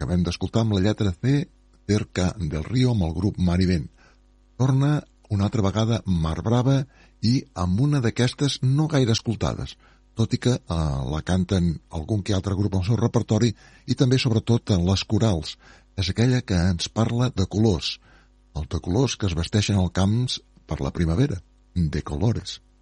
Acabem d'escoltar amb la lletra C, Cerca del Río, amb el grup Mar i Vent. Torna una altra vegada Mar Brava i amb una d'aquestes no gaire escoltades, tot i que la canten algun que altre grup al seu repertori i també, sobretot, en les corals. És aquella que ens parla de colors, els de colors que es vesteixen als camps per la primavera, de colores.